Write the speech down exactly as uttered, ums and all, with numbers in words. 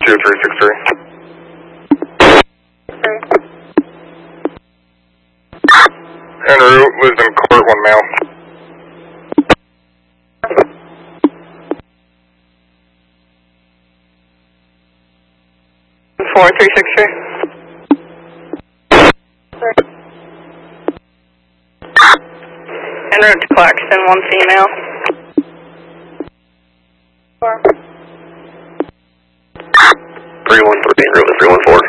two three six three. En route, lives in court, one male. four three six three. En route to Clarkson, one female. three one three, en route to three one four.